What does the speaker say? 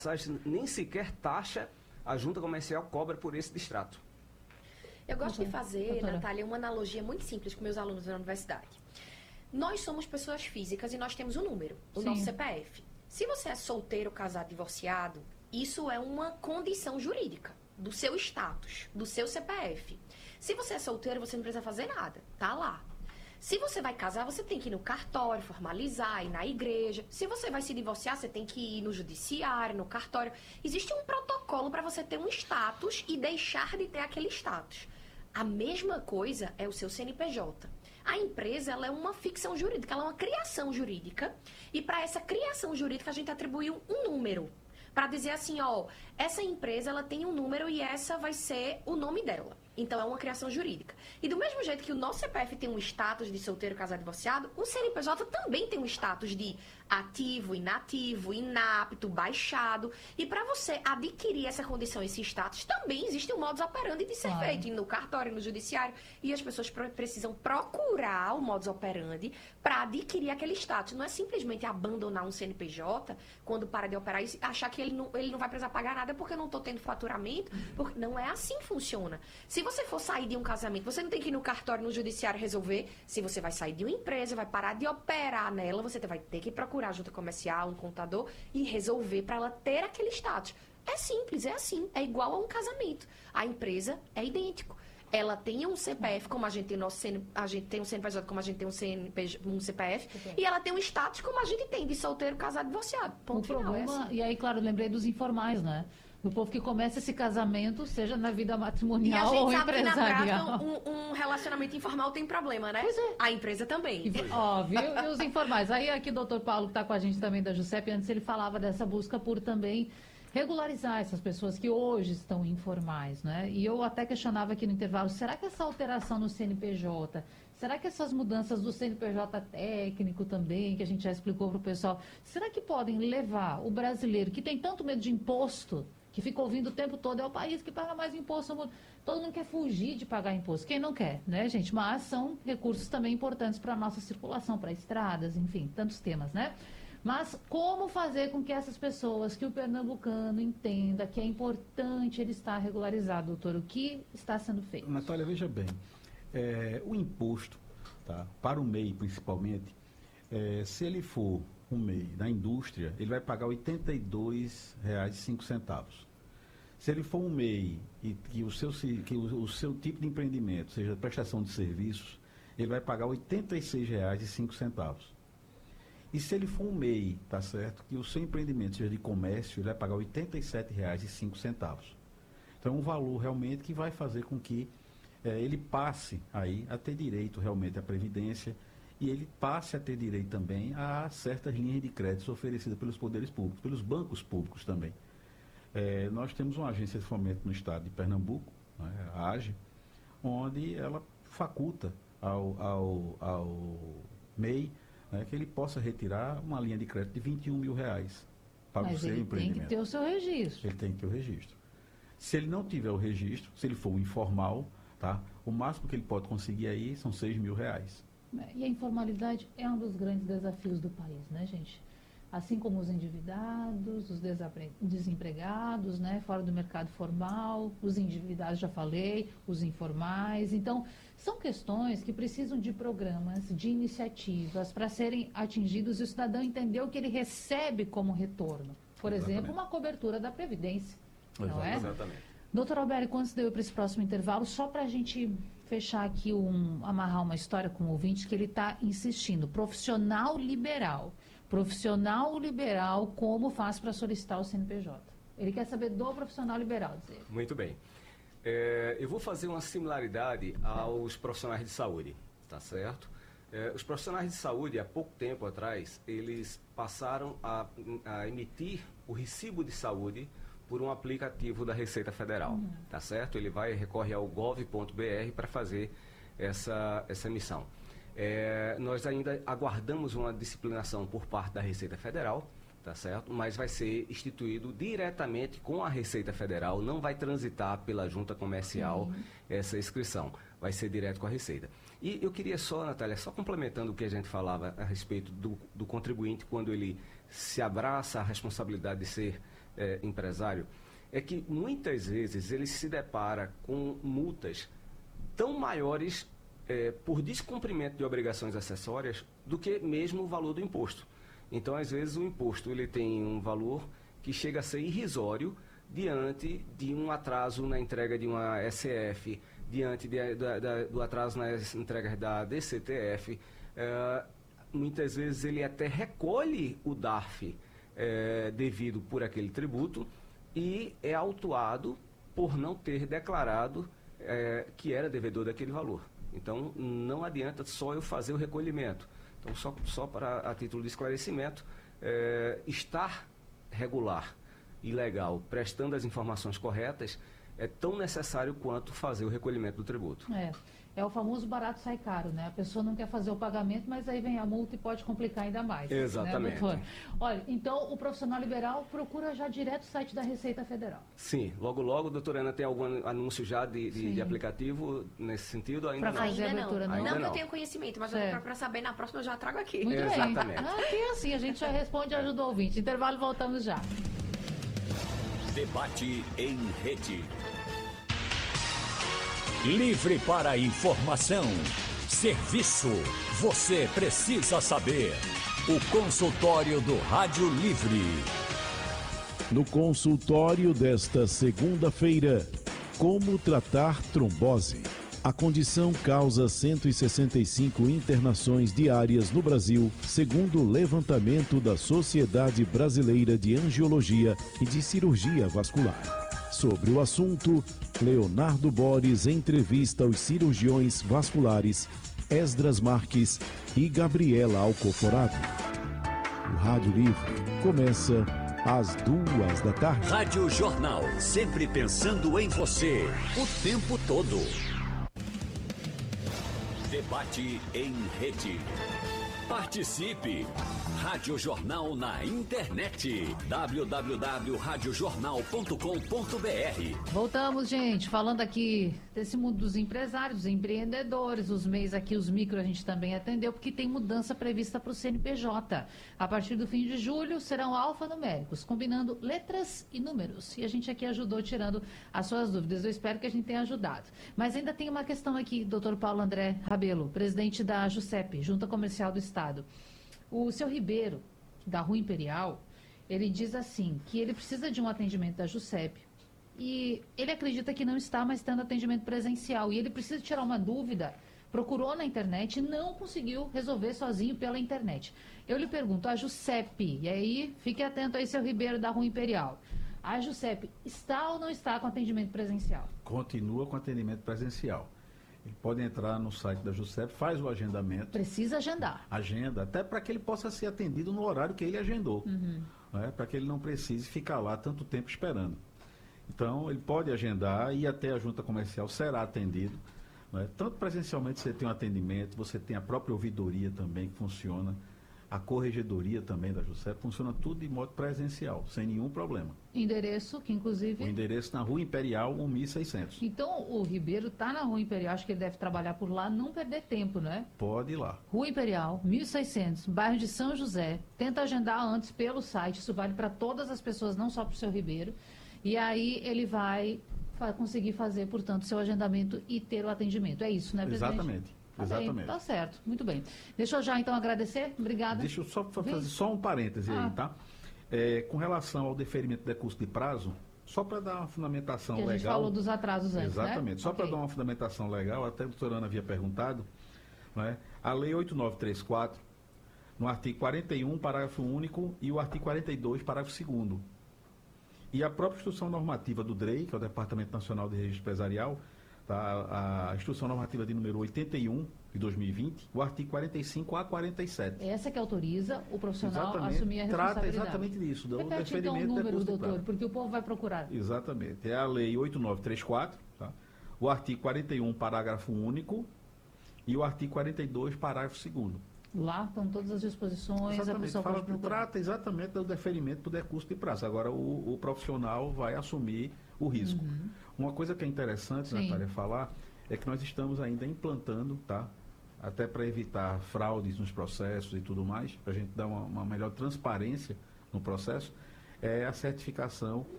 nem sequer taxa a junta comercial cobra por esse distrato. Eu gosto de fazer, Natália, uma analogia muito simples com meus alunos da universidade. Nós somos pessoas físicas e nós temos um número, o nosso CPF. Se você é solteiro, casado, divorciado, isso é uma condição jurídica do seu status, do seu CPF. Se você é solteiro, você não precisa fazer nada, tá lá. Se você vai casar, você tem que ir no cartório, formalizar, ir na igreja. Se você vai se divorciar, você tem que ir no judiciário, no cartório. Existe um protocolo para você ter um status e deixar de ter aquele status. A mesma coisa é o seu CNPJ. A empresa, ela é uma ficção jurídica, ela é uma criação jurídica. E para essa criação jurídica, a gente atribuiu um número. Para dizer assim, ó, essa empresa, ela tem um número e essa vai ser o nome dela. Então, é uma criação jurídica. E do mesmo jeito que o nosso CPF tem um status de solteiro, casado, divorciado, o CNPJ também tem um status de ativo, inativo, inapto, baixado. E para você adquirir essa condição, esse status, também existe um modus operandi de ser feito no cartório, no judiciário. E as pessoas precisam procurar o modus operandi para adquirir aquele status. Não é simplesmente abandonar um CNPJ quando para de operar e achar que ele não vai precisar pagar nada porque eu não estou tendo faturamento. Porque não é assim que funciona. Se você for sair de um casamento, você não tem que ir no cartório, no judiciário resolver. Se você vai sair de uma empresa, vai parar de operar nela, você vai ter que procurar a junta comercial, um contador e resolver para ela ter aquele status. É simples, é assim. É igual a um casamento. A empresa é idêntico. Ela tem um CPF, como a gente tem a gente tem um CNPJ, como a gente tem um CPF, e ela tem um status como a gente tem de solteiro, casado, divorciado. Ponto final. Problema, é assim. E aí, claro, lembrei dos informais, né? O povo que começa esse casamento, seja na vida matrimonial ou empresarial. E a gente sabe que na prática um relacionamento informal tem problema, né? Pois é. A empresa também. Óbvio, e os informais. Aí aqui o doutor Paulo, que está com a gente também da Juscepe, antes ele falava dessa busca por também regularizar essas pessoas que hoje estão informais, né? E eu até questionava aqui no intervalo, será que essa alteração no CNPJ, será que essas mudanças do CNPJ técnico também, que a gente já explicou para o pessoal, será que podem levar o brasileiro que tem tanto medo de imposto, que fica ouvindo o tempo todo, é o país que paga mais imposto, todo mundo quer fugir de pagar imposto, quem não quer, né, gente? Mas são recursos também importantes para a nossa circulação, para estradas, enfim, tantos temas, né? Mas como fazer com que essas pessoas, que o pernambucano entenda que é importante ele estar regularizado, doutor? O que está sendo feito? Natália, veja bem, o imposto, tá, para o MEI principalmente, se ele for um MEI da indústria, ele vai pagar R$ 82,05. Se ele for um MEI e que o seu tipo de empreendimento seja prestação de serviços, ele vai pagar R$ 86,05. E se ele for um MEI, tá certo, que o seu empreendimento seja de comércio, ele vai pagar R$ 87,05. Então é um valor realmente que vai fazer com que ele passe aí a ter direito realmente à previdência e ele passe a ter direito também a certas linhas de créditos oferecidas pelos poderes públicos, pelos bancos públicos também. Nós temos uma agência de fomento no estado de Pernambuco, né, a AGE, onde ela faculta ao MEI, né, que ele possa retirar uma linha de crédito de R$ 21 mil para o seu empreendimento. Tem que ter o seu registro. Ele tem que ter o registro. Se ele não tiver o registro, se ele for um informal, tá, o máximo que ele pode conseguir aí são R$ 6 mil. E a informalidade é um dos grandes desafios do país, né, gente? Assim como os endividados, os desempregados, né, fora do mercado formal, os endividados, já falei, os informais. Então, são questões que precisam de programas, de iniciativas para serem atingidos e o cidadão entender o que ele recebe como retorno. Por exemplo, uma cobertura da Previdência, não é? Exatamente. Doutor Albérico, antes de eu ir para esse próximo intervalo, só para a gente fechar aqui, amarrar uma história com o ouvinte que ele está insistindo. Profissional liberal, como faz para solicitar o CNPJ? Ele quer saber do profissional liberal, dizer. Muito bem. Eu vou fazer uma similaridade aos profissionais de saúde, tá certo? Os profissionais de saúde, há pouco tempo atrás, eles passaram a emitir o recibo de saúde por um aplicativo da Receita Federal, tá certo? Ele recorre ao gov.br para fazer essa emissão. Nós ainda aguardamos uma disciplinação por parte da Receita Federal, tá certo? Mas vai ser instituído diretamente com a Receita Federal, não vai transitar pela junta comercial essa inscrição, vai ser direto com a Receita. E eu queria só, Natália, só complementando o que a gente falava a respeito do contribuinte quando ele se abraça a responsabilidade de ser empresário é que muitas vezes ele se depara com multas tão maiores por descumprimento de obrigações acessórias do que mesmo o valor do imposto. Então, às vezes, o imposto ele tem um valor que chega a ser irrisório diante de um atraso na entrega de uma SF, diante do atraso nas entregas da DCTF. Muitas vezes ele até recolhe o DARF devido por aquele tributo e é autuado por não ter declarado que era devedor daquele valor. Então, não adianta só eu fazer o recolhimento. Então, só a título de esclarecimento, estar regular e legal, prestando as informações corretas, é tão necessário quanto fazer o recolhimento do tributo. É o famoso barato sai caro, né? A pessoa não quer fazer o pagamento, mas aí vem a multa e pode complicar ainda mais. Exatamente. Né, olha, então o profissional liberal procura já direto o site da Receita Federal. Sim, logo, doutora Ana, tem algum anúncio já de aplicativo nesse sentido? Ainda não. Ainda não que eu tenho conhecimento, mas para saber na próxima eu já trago aqui. Muito Exatamente. bem. Aqui é assim, a gente já responde e ajuda o ouvinte. Intervalo, voltamos já. Debate em rede. Livre para informação. Serviço. Você precisa saber. O consultório do Rádio Livre. No consultório desta segunda-feira, como tratar trombose? A condição causa 165 internações diárias no Brasil, segundo o levantamento da Sociedade Brasileira de Angiologia e de Cirurgia Vascular. Sobre o assunto, Leonardo Boris entrevista os cirurgiões vasculares Esdras Marques e Gabriela Alcoforado. O Rádio Livre começa às 14h. Rádio Jornal, sempre pensando em você, o tempo todo. Debate em rede. Participe! Rádio Jornal na internet. www.radiojornal.com.br. Voltamos, gente, falando aqui desse mundo dos empresários, dos empreendedores, os MEIs aqui, os micro a gente também atendeu, porque tem mudança prevista para o CNPJ. A partir do fim de julho serão alfanuméricos, combinando letras e números. E a gente aqui ajudou tirando as suas dúvidas. Eu espero que a gente tenha ajudado. Mas ainda tem uma questão aqui, doutor Paulo André Rabelo, presidente da JUSEP, Junta Comercial do Estado. O seu Ribeiro, da Rua Imperial, ele diz assim, que ele precisa de um atendimento da JUSEP e ele acredita que não está mais tendo atendimento presencial e ele precisa tirar uma dúvida, procurou na internet e não conseguiu resolver sozinho pela internet. Eu lhe pergunto, a JUSEP, e aí fique atento aí, seu Ribeiro, da Rua Imperial, a JUSEP está ou não está com atendimento presencial? Continua com atendimento presencial. Ele pode entrar no site da JUSEP, faz o agendamento. Precisa agendar. Agenda, até para que ele possa ser atendido no horário que ele agendou. Né? Para que ele não precise ficar lá tanto tempo esperando. Então, ele pode agendar e até a junta comercial será atendido. Né? Tanto presencialmente você tem um atendimento, você tem a própria ouvidoria também que funciona. A corregedoria também da JUSEP, funciona tudo de modo presencial, sem nenhum problema. Endereço, que inclusive... O endereço na Rua Imperial, 1600. Então, o Ribeiro está na Rua Imperial, acho que ele deve trabalhar por lá, não perder tempo, né? Pode ir lá. Rua Imperial, 1600, bairro de São José. Tenta agendar antes pelo site, isso vale para todas as pessoas, não só para o seu Ribeiro. E aí ele vai conseguir fazer, portanto, seu agendamento e ter o atendimento. É isso, né, presidente? Exatamente. Exatamente. Tá certo, muito bem. Deixa eu já então agradecer, obrigada. Deixa eu só fazer só um parêntese aí, tá? Com relação ao deferimento de custo de prazo, só para dar uma fundamentação legal. A gente falou dos atrasos antes, exatamente, né? Só para dar uma fundamentação legal, até a doutora Ana havia perguntado, né? A Lei 8934, no artigo 41, parágrafo único, e o artigo 42, parágrafo 2º. E a própria Instrução Normativa do DREI, que é o Departamento Nacional de Registro Empresarial, a Instrução Normativa de número 81, de 2020, o artigo 45 a 47. Essa que autoriza o profissional a assumir a responsabilidade. Trata exatamente disso, do Repete então o número, doutor, porque o povo vai procurar. Exatamente. É a Lei 8934, tá? O artigo 41, parágrafo único, e o artigo 42, parágrafo 2º. Lá estão todas as disposições, exatamente. A pessoa pode procurar. Trata exatamente do deferimento do decurso de prazo. Agora, o profissional vai assumir o risco. Uma coisa que é interessante, Natália, falar, é que nós estamos ainda implantando, tá? Até para evitar fraudes nos processos e tudo mais, para a gente dar uma melhor transparência no processo, é a certificação